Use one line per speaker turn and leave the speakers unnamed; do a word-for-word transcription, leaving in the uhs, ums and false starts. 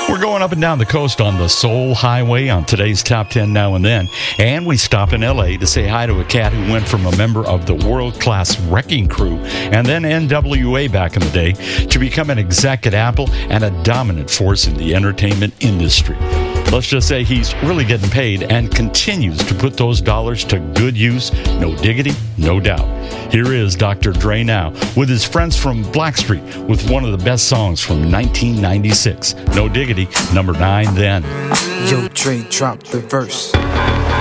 We're going up and down the coast on the Soul Highway on today's Top ten Now and Then. And we stop in L A to say hi to a cat who went from a member of the world-class Wrecking Crew and then N W A back in the day to become an exec at Apple and a dominant force in the entertainment industry. Let's just say he's really getting paid and continues to put those dollars to good use. No diggity, no doubt. Here is Doctor Dre now with his friends from Blackstreet with one of the best songs from nineteen ninety-six. No diggity, number nine then.
Yo, Dre, drop the verse.